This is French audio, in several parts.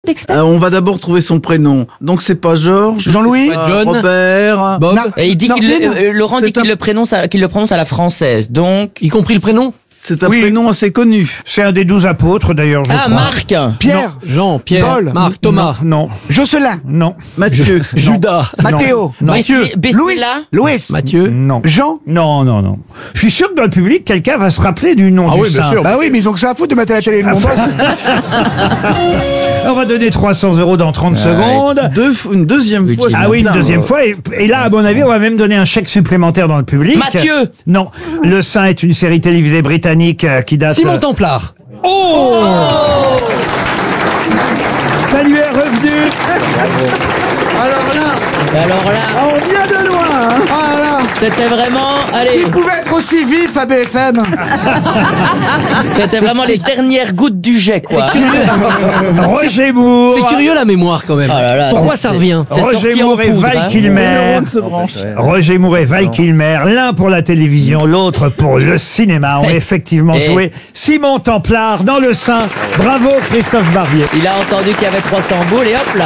Dexter. On va d'abord trouver son prénom. Donc c'est pas Georges, Jean-Louis, c'est pas John, Robert, Bob. Et il dit Laurent dit C'est qu'il le prononce à la française. Donc Y compris le prénom. c'est un Oui. prénom assez connu. c'est un des 12 apôtres d'ailleurs, je crois. Marc. Pierre, Jean, Pierre, Paul, Marc, Thomas. Non, Jocelyn, non. Mathieu. Judas. Mathéo, Non. Mathieu. Louis, Louis, Mathieu. Non. Jean. Non. Je suis sûr que dans le public, quelqu'un va se rappeler du nom Ah du oui, bien saint. sûr. Bah oui, mais ils ont que ça à foutre de mettre à la télé le nom. On va donner 300 € dans 30 secondes. Une deuxième fois. Ah oui, une Putain, deuxième fois. Et là, à mon avis, on va même donner un chèque supplémentaire dans le public. Mathieu. Non. Le Saint est une série télévisée britannique qui date... Simon Templar. Oh, ça lui est revenu. Alors là, On vient de loin, hein. Ah là. c'était vraiment, allez, S'il pouvait être aussi vif à BFM. c'était vraiment les dernières gouttes du jet, quoi. Roger Moore. C'est curieux la mémoire quand même. Oh là là, Pourquoi ça, ça revient c'est Roger sorti en Moore et poudre, Val hein. Les Kilmer. neurones se branchent. Roger Moore et Val Kilmer, l'un pour la télévision, l'autre pour le cinéma, ont effectivement Et- joué Simon Templar dans Le Saint. Bravo Christophe Barbier. Il a entendu qu'il y avait 300 boules et hop là.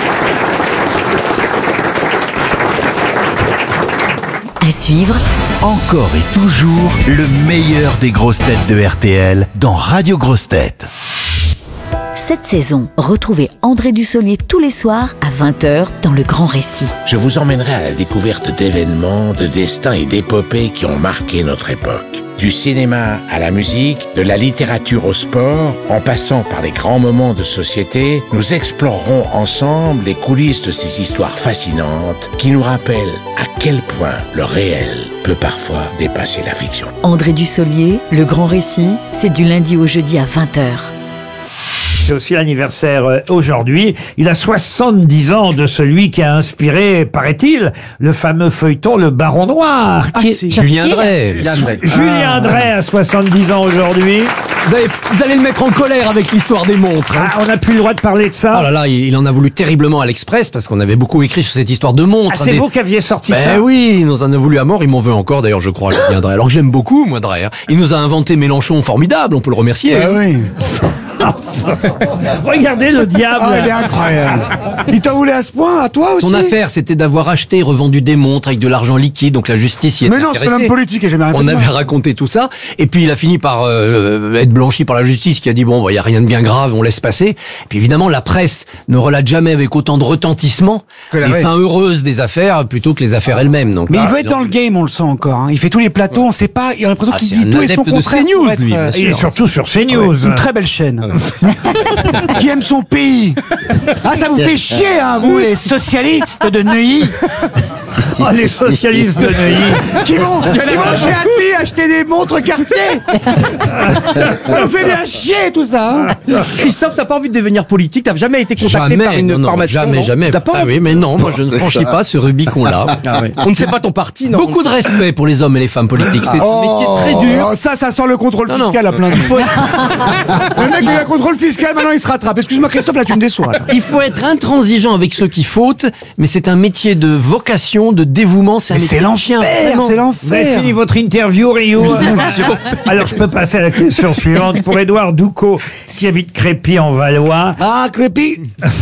À suivre, Encore et toujours le meilleur des grosses têtes de RTL dans Radio Grosses Têtes. cette saison, retrouvez André Dussolier tous les soirs à 20h dans Le Grand Récit. Je vous emmènerai à la découverte d'événements, de destins et d'épopées qui ont marqué notre époque. Du cinéma à la musique, de la littérature au sport, en passant par les grands moments de société, nous explorerons ensemble les coulisses de ces histoires fascinantes qui nous rappellent à quel point le réel peut parfois dépasser la fiction. André Dussolier, Le Grand Récit, c'est du lundi au jeudi à 20h. C'est aussi l'anniversaire aujourd'hui. Il a 70 ans de celui qui a inspiré, paraît-il, le fameux feuilleton Le Baron Noir. Qui est Julien Drey. Julien Drey a 70 ans aujourd'hui. Vous allez le mettre en colère avec l'histoire des montres. Hein. Ah, on n'a plus le droit de parler de ça. Oh là là, il en a voulu terriblement à l'Express parce qu'on avait beaucoup écrit sur cette histoire de montres. Ah, c'est vous qui aviez sorti ça. Ben oui, il nous en a voulu à mort, il m'en veut encore d'ailleurs je crois, Julien Drey. Alors que j'aime beaucoup moi Drey. Hein. Il nous a inventé Mélenchon formidable, on peut le remercier. Ah oui. Regardez le diable. Ah, il est incroyable. Il t'en voulait à ce point, à toi aussi? Son affaire, c'était d'avoir acheté et revendu des montres avec de l'argent liquide, donc la justice y était Mais non, c'est intéressée. l'homme politique et j'ai jamais rien On fait de avait mal. raconté tout ça, et puis il a fini par être blanchi par la justice, qui a dit bon, il y a rien de bien grave, on laisse passer. Et puis évidemment, la presse ne relate jamais avec autant de retentissement Que la les vraie. fins heureuses des affaires plutôt que les affaires elles-mêmes. Donc, Mais là, il veut être dans le game, on le sent encore. Hein. Il fait tous les plateaux, on sait pas. Il a l'impression Ah, qu'il c'est dit un tout et son adepte de contraire. CNews, pour être, lui, bien sûr. Et surtout sur CNews. Une très belle chaîne. Qui aime son pays. Ah, ça vous fait chier, hein, vous, les socialistes de Neuilly. Oh, les socialistes de Neuilly. Qui vont chez Admi acheter des montres Cartier. Ça vous fait bien chier, tout ça. Hein. Christophe, t'as pas envie de devenir politique? T'as jamais été contacté par une formation? jamais. T'as pas Ah envie? oui, mais non, moi je ne franchis pas ce Rubicon-là. On ne sait pas ton parti, non? Beaucoup de respect pour les hommes et les femmes politiques. C'est un métier très dur. Oh, ça sent le contrôle Non, non. fiscal à plein de Le mec, il a un contrôle fiscal, maintenant il se rattrape. Excuse-moi, Christophe, là, tu me déçois. Là. Il faut être intransigeant avec ceux qui fautent, mais c'est un métier de vocation, de dévouement, c'est un Mais métier c'est de chien. l'enfer, vraiment. c'est Vous avez l'enfer. fini votre interview, Rio. Alors, je peux passer à la question suivante. Pour Édouard Doucot, qui habite Crépy en Valois. Ah, Crépy.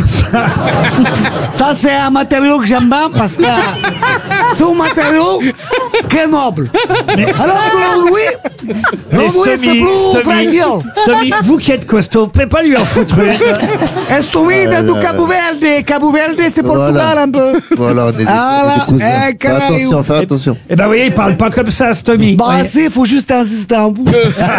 Ça, c'est un matériau que j'aime bien parce que c'est un matériau très noble. Alors que l'Andouille, Mais c'est plus fragile. Stomy, vous qui êtes costaud, vous pouvez pas lui en foutre une. Estoumi de du Cabo Verde. Cabo Verde, c'est Portugal un peu. Voilà, des cousins. Eh, Canario. Fais attention. Eh ben, vous voyez, il parle pas comme ça, Stomy. Bah, si, faut juste insister un bout.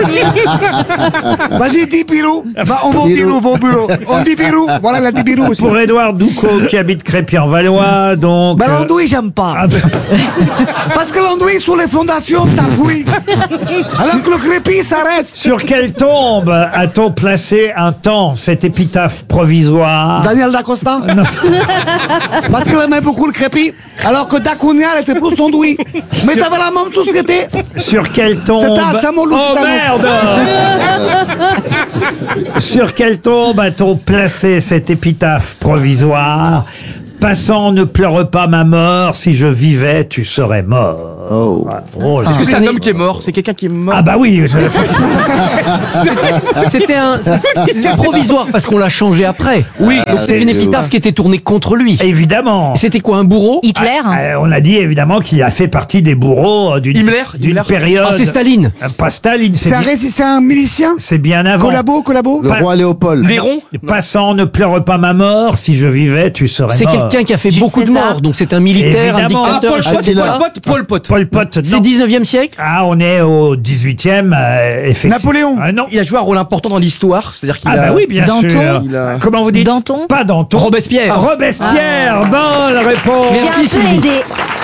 Vas-y, dis Pirou. Bah, on va au Pirou, va au bureau. On dit Pirou. Voilà, il a dit Pirou aussi. Pour Édouard Doucot, qui habite Crépy en Valois, donc. Bah, l'andouille, j'aime pas. Ah, ben, Parce que l'andouille, sur les fondations, ça fouille. Alors que le crépi, ça reste. sur quelle tombe a-t-on placé un temps cette épitaphe provisoire? Daniel D'Acosta. Parce qu'il aimait beaucoup le crépi. Alors que Dacunia, elle était plus son douille. Mais ça avait la même société. Sur quelle tombe? C'était un Saint-Malo, Oh c'était un merde! Sur quelle tombe a-t-on placé cette épitaphe provisoire? Passant, ne pleure pas ma mort, si je vivais, tu serais mort. Oh. Voilà. Est-ce que c'est un homme qui est mort? C'est quelqu'un qui est mort? Ah bah oui, C'était provisoire parce qu'on l'a changé après. Oui, donc c'était une épitaphe qui était tournée contre lui. Évidemment. C'était quoi, un bourreau? Hitler. On a dit évidemment qu'il a fait partie des bourreaux d'une période. Ah, c'est Staline. Pas Staline, C'est un milicien? c'est bien avant. Collabo? Le roi Léopold. Néron? Passant, ne pleure pas ma mort, si je vivais, tu serais C'est mort. quelqu'un qui a fait Jules beaucoup de César. morts, donc c'est un militaire, Évidemment. un dictateur. Pol Pot. Pol Pot, C'est non. 19e siècle? Ah, on est au 18e, effectivement. Napoléon. Ah, non. Il a joué un rôle important dans l'histoire, c'est-à-dire qu'il Ah bah oui, bien Danton. sûr. Il a- Comment vous dites? Danton. Pas Danton. Robespierre. Robespierre, bonne réponse. J'ai un peu Sylvie. aidé.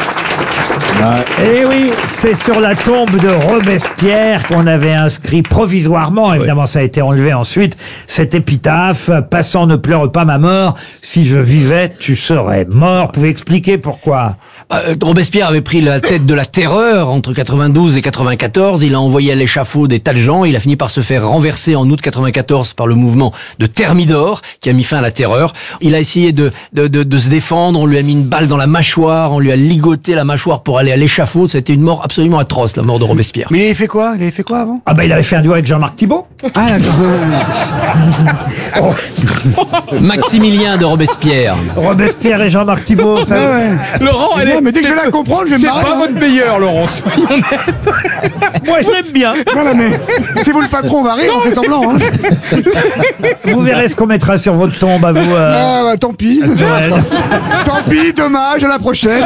Eh oui, c'est sur la tombe de Robespierre qu'on avait inscrit provisoirement, évidemment ça a été enlevé ensuite, cette épitaphe, passant ne pleure pas ma mort, si je vivais tu serais mort. Vous pouvez expliquer pourquoi? Robespierre avait pris la tête de la terreur entre 92 et 94. Il a envoyé à l'échafaud des tas de gens. Il a fini par se faire renverser en août 94 par le mouvement de Thermidor qui a mis fin à la terreur. Il a essayé de se défendre. On lui a mis une balle dans la mâchoire. On lui a ligoté la mâchoire pour aller à l'échafaud. C'était une mort absolument atroce, la mort de Robespierre. Mais il avait fait quoi? Avant? Ah bah il avait fait un duo avec Jean-Marc Thibault. Ah, d'accord. Maximilien de Robespierre. Robespierre et Jean-Marc Thibault, ça... Laurent, Mais dès que je vais la comprendre, je vais me c'est marrer. pas votre meilleur, Laurent. Soyons honnêtes. Moi je l'aime bien. Voilà, mais si vous le patron, on va rire, on fait semblant. Hein. Vous verrez ce qu'on mettra sur votre tombe à vous. Ah, bah, tant pis. Joël. Tant pis, dommage, à la prochaine.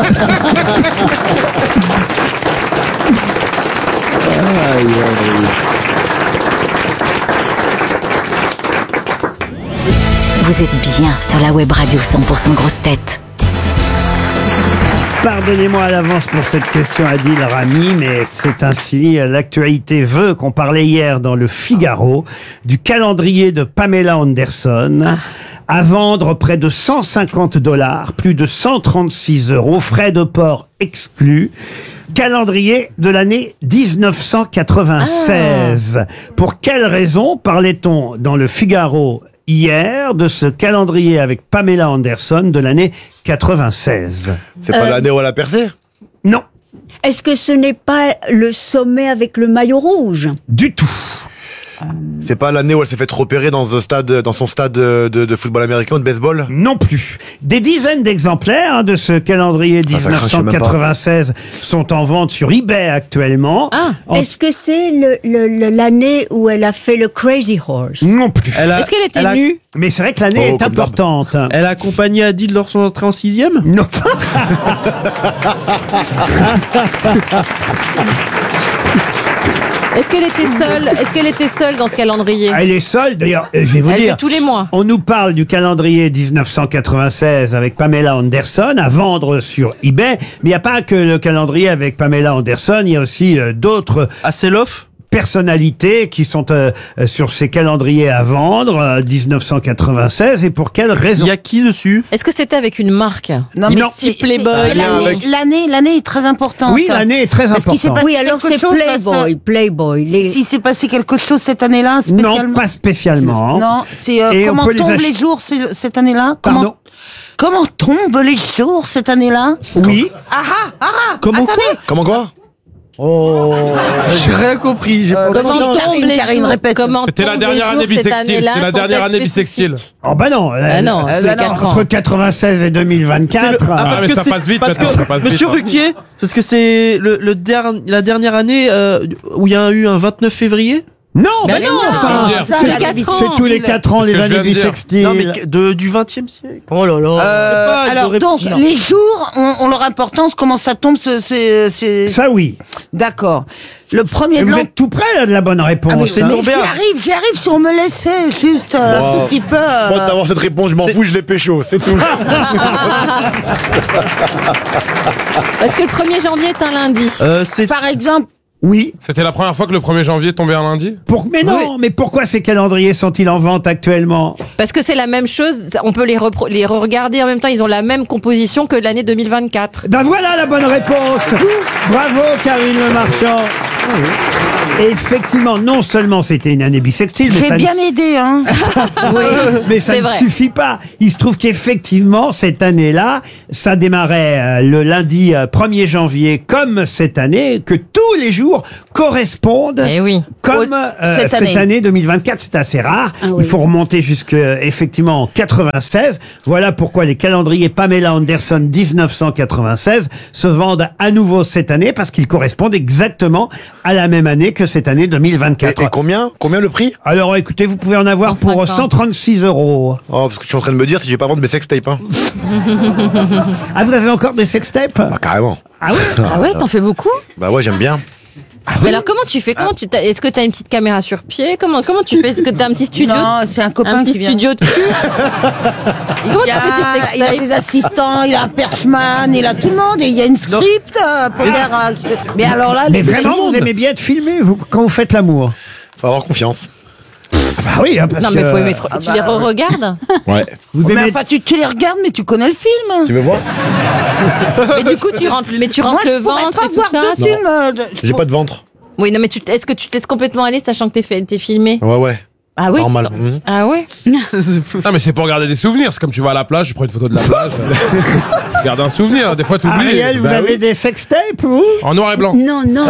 Vous êtes bien sur la web radio 100% grosses têtes. Pardonnez-moi à l'avance pour cette question, Adil Rami, mais c'est ainsi. L'actualité veut qu'on parlait hier dans le Figaro du calendrier de Pamela Anderson. À vendre près de $150, plus de 136 €, frais de port exclus. Calendrier de l'année 1996. Pour quelle raison parlait-on dans le Figaro hier de ce calendrier avec Pamela Anderson de l'année 96? C'est pas l'année où elle a percé? Non, Est-ce que ce n'est pas le sommet avec le maillot rouge? du tout. C'est pas l'année où elle s'est fait repérer dans son stade de football américain ou de baseball? Non plus. Des dizaines d'exemplaires de ce calendrier ça crache, je sais même pas. 1996 sont en vente sur eBay actuellement. Est-ce que c'est l'année où elle a fait le Crazy Horse? Non plus. Est-ce qu'elle était nue? Mais c'est vrai que l'année est importante. Elle a accompagné Adil lors de son entrée en 6e? Non. Est-ce qu'elle était seule dans ce calendrier? Elle est seule, d'ailleurs, je vais vous Elle dire. fait tous les mois. On nous parle du calendrier 1996 avec Pamela Anderson à vendre sur eBay. Mais il n'y a pas que le calendrier avec Pamela Anderson, il y a aussi d'autres Hasselhoff? personnalités qui sont sur ces calendriers à vendre 1996. Et pour quelle raison? Il y a qui dessus? Est-ce que c'était avec une marque? Non, Non. Type Playboy. L'année est très importante. Oui, l'année est très Parce qu'il s'est importante. passé alors c'est Playboy. Si s'est passé quelque chose cette année-là, Non, pas spécialement. Non, c'est Et on comment peut les tombent acheter. les jours cette année-là? Pardon? Comment tombent les jours cette année-là? Oui. Comment Attendez. Comment quoi? J'ai rien compris. Comment tombent les Karine, jours? répète. Comment C'était la tombent dernière les année jours cette bissextile. année-là, C'était la sans dernière texte année spécifique? bissextile. Oh bah non. Ah non, tous les 4 ans. Entre 96 et 2024. Ah, mais ça passe vite maintenant, ça passe vite. Monsieur Ruquier, parce que c'est la dernière année où il y a eu un 29 février? Non, Ben non, non, enfin, ça, c'est les 4 ans. c'est tous les 4 ans C'est les ce que je années viens de dire. bissextiles. Non, mais du 20e siècle. Oh là là. Alors donc les jours ont leur importance. Comment ça tombe? C'est Ça oui. d'accord. Le premier Et de vous l'an. êtes tout près là, de la bonne réponse. Ah, mais hein. j'y arrive si on me laissait juste un petit peu. Moi, d'avoir cette réponse, je m'en fous, je l'ai pécho, c'est tout. Parce que le 1er janvier est un lundi. Par exemple, Oui. C'était la première fois que le 1er janvier tombait un lundi? Mais non, mais pourquoi ces calendriers sont-ils en vente actuellement? Parce que c'est la même chose, on peut les regarder en même temps, ils ont la même composition que l'année 2024. Ben voilà la bonne réponse. Bravo Karine Le Marchand. Et effectivement, non seulement c'était une année bissextile, mais J'ai ça bien aidé, hein. mais ça c'est ne vrai. suffit pas. Il se trouve qu'effectivement, cette année-là, ça démarrait le lundi 1er janvier, comme cette année, que tous les jours correspondent Eh oui. comme cette année 2024. C'est assez rare. Il faut remonter jusqu'à effectivement 96. Voilà pourquoi les calendriers Pamela Anderson 1996 se vendent à nouveau cette année, parce qu'ils correspondent exactement à la même année que cette année 2024. Et combien le prix? Alors écoutez, vous pouvez en avoir pour 136 €. Oh, parce que je suis en train de me dire si je vais pas vendre mes sextapes. Hein. Ah, vous avez encore des sextapes? Bah, carrément. Ah ouais? Ah ouais, t'en fais beaucoup? Bah ouais, j'aime bien. Mais alors comment tu fais? Est-ce que t'as une petite caméra sur pied? Comment tu fais? Est-ce que t'as un petit studio? Non, c'est un copain petit qui vient. studio de cul. Comment tu fais tes Il a sextapes? des assistants, il a un perchman, il a tout le monde et il y a une script pour faire. Mais alors là, Mais les vraiment, vous aimez bien être filmé quand vous faites l'amour? Faut avoir confiance. Bah oui, hein, parce Non que... mais faut aimer. Tu les re-regardes? Ouais. Vous Mais aimez... enfin, tu les regardes, mais tu connais le film. Tu veux voir? Mais du coup tu rentres Moi, le je pourrais ventre pas et tout voir ça. deux films. J'ai pas de ventre. Oui, non mais est-ce que tu te laisses complètement aller sachant que t'es filmé? Ouais. Ah oui. Normal. Ah ouais. Non, mais c'est pour garder des souvenirs. C'est comme tu vas à la plage, tu prends une photo de la plage. Tu gardes un souvenir. Des fois, tu oublies. Ariel, vous avez des sextapes, vous? En noir et blanc. Non, non.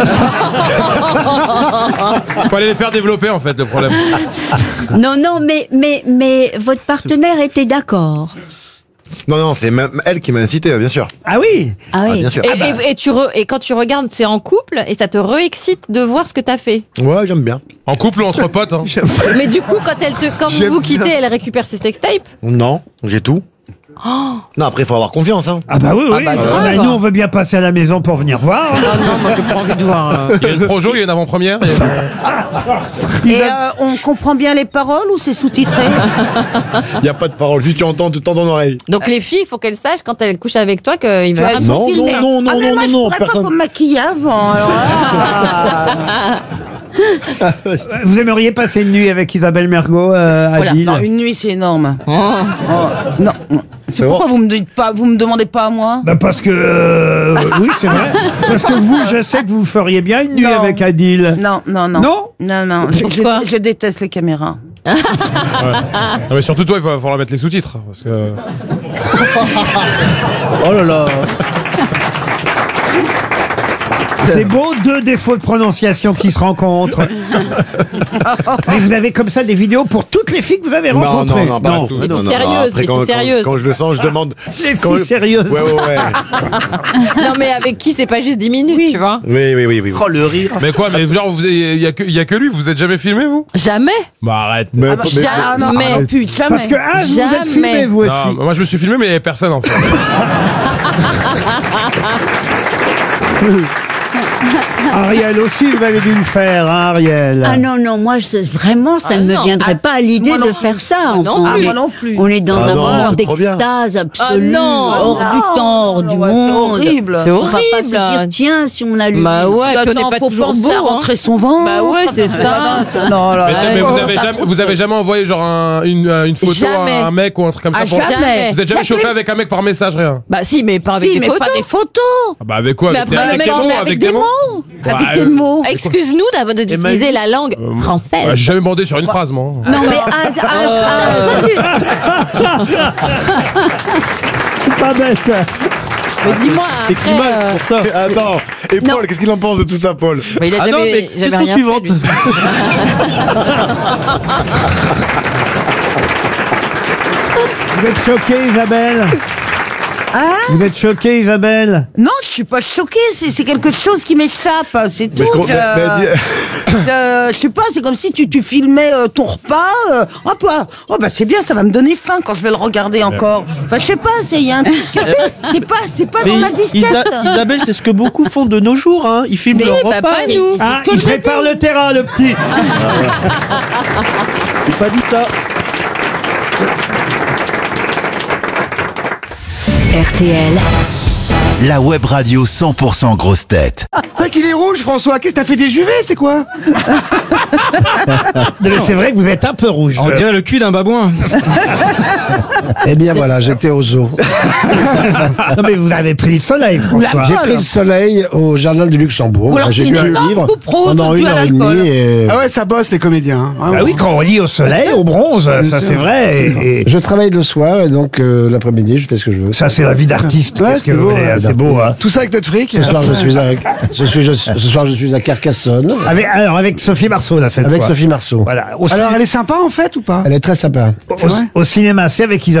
Fallait les faire développer, en fait, le problème. Non, non, mais votre partenaire était d'accord. Non, c'est même elle qui m'a incité, bien sûr. Ah oui? Ah oui. Bien sûr. Et quand tu regardes, c'est en couple et ça te re-excite de voir ce que t'as fait. Ouais, j'aime bien. En couple ou entre potes. Hein. Mais du coup, quand vous quittez, elle récupère ses sextapes. Non, j'ai tout. Non, après, il faut avoir confiance. Hein. Ah bah oui, oui. bah, grave. Bah, nous, on veut bien passer à la maison pour venir voir. Ah non, moi j'ai pas envie de voir. Il y a une projo, il y a une avant-première. Et on comprend bien les paroles ou c'est sous-titré? Il n'y a pas de parole, juste tu entends tout le temps dans l'oreille. Donc les filles, il faut qu'elles sachent quand elles couchent avec toi qu'il va Elles sont Non, filmées. non, non, Ah, mais non, moi, non, je non, pourrais personne. pas me maquiller avant. Alors là. Vous aimeriez passer une nuit avec Isabelle Mergo, Adil? Non, une nuit, c'est énorme. Oh. Non. C'est pourquoi vous me demandez pas à moi? Bah parce que oui, c'est vrai. Parce que vous, je sais que vous feriez bien une nuit Non. avec Adil. Non. Non? Non. Pourquoi? Je déteste les caméras. Non, mais surtout toi, il va falloir mettre les sous-titres. Parce que... Oh là là. C'est beau, deux défauts de prononciation qui se rencontrent. Mais vous avez comme ça des vidéos pour toutes les filles que vous avez rencontrées? Non, pas tout. Les Non, filles non, sérieuses, après, les quand, filles sérieuses. Quand je le sens, je demande. Les Quand filles sérieuses. Ouais. Non mais avec qui c'est pas juste 10 minutes, tu vois? Oui. Oh, le rire. Mais quoi, mais genre, il y a que lui, vous êtes jamais filmé, vous? Jamais. Bah arrête. Mais, Jamais. Putain, Parce que vous êtes Jamais. filmé, vous aussi. Non, moi je me suis filmé, mais il y avait personne en fait. Ariel aussi, vous avez dû le faire, hein, Ariel. Ah non, moi, vraiment, ça Ah ne me non. viendrait pas à l'idée moi non de faire ça. non Enfin, plus. Moi non plus. on est dans Ah un non, moment c'est trop bien. d'extase absolue, Ah non. hors du temps, hors du Ouais, monde. c'est horrible. C'est On va pas se dire, horrible. tiens, si on a lu. Bah ouais, puis on Attends, n'est pas faut toujours penser beau. à Hein. rentrer son ventre. Bah ouais, c'est ça. Non, là, Mais ouais. vous avez jamais envoyé genre une photo Jamais. à un mec ou un truc comme ça Ah, pour... jamais. Vous êtes jamais chauffé avec un mec par message, rien? Bah si, mais pas avec Si, des mais photos. pas des photos. Ah bah avec quoi? Mais Avec, après, le mec, Non, mais avec des mots. Avec des mots. Excuse-nous d'utiliser la langue française. J'ai jamais bandé sur une phrase, moi. Non, mais C'est pas bête. Mais dis-moi T'écris après. mal pour ça. Attends, et Paul, qu'est-ce qu'il en pense de tout ça, Paul? Mais il a Ah non, mais jamais question rien suivante. fait, lui. Vous êtes choquée, Isabelle? Hein? Vous êtes choquée, Isabelle? Non, je suis pas choquée, c'est quelque chose qui m'échappe, c'est tout. Je sais pas, c'est comme si tu filmais ton repas. Bah c'est bien, ça va me donner faim quand je vais le regarder encore. Bah je sais pas, il y a un truc. C'est pas dans Mais ma disquette. Isabelle, c'est ce que beaucoup font de nos jours. Hein. Ils filment leur bah, repas. pas nous. Ah, que il je prépare dis. le terrain, le petit. J'ai pas dit ça. RTL, La web radio 100% grosse tête. C'est vrai qu'il est rouge, François. Qu'est-ce que t'as fait des juvets, c'est quoi? Mais c'est vrai que vous êtes un peu rouge. On dirait le cul d'un babouin. Eh bien voilà, j'étais au zoo. Non mais vous avez pris le soleil, François. J'ai pris le soleil au jardin du Luxembourg. Ou alors J'ai c'est lu une un énorme livre coupe-rose pendant due 1 à heure et l'alcool. demie. Et... Ah ouais, ça bosse les comédiens. Hein. Ah oui, quand on lit au soleil, au bronze, ça c'est vrai. Et Je travaille le soir et donc l'après-midi, je fais ce que je veux. ça c'est la vie d'artiste. Ouais, Qu'est-ce que c'est vous beau, voulez, ouais. c'est beau. Hein. Tout ça avec notre fric. Ce soir, je suis à Carcassonne Avec Sophie Marceau là cette avec fois. Sophie Marceau. Voilà. Alors elle est sympa en fait ou pas? Elle est très sympa. Au cinéma, c'est avec Isabelle